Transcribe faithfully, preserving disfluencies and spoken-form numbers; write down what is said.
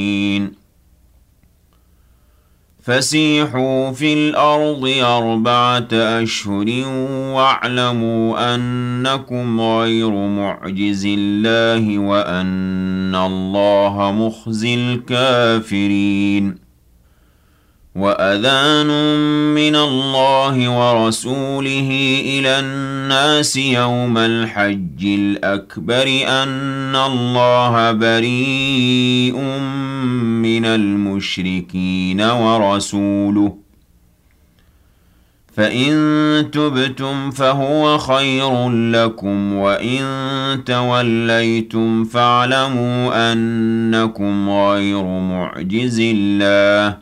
فسيحوا في الأرض أربعة أشهر واعلموا أنكم غير معجز الله وأن الله مخزي الكافرين وأذان من الله ورسوله إلى الناس يوم الحج الأكبر أن الله بريء من المشركين ورسوله فإن تبتم فهو خير لكم وإن توليتم فاعلموا أنكم غير معجز الله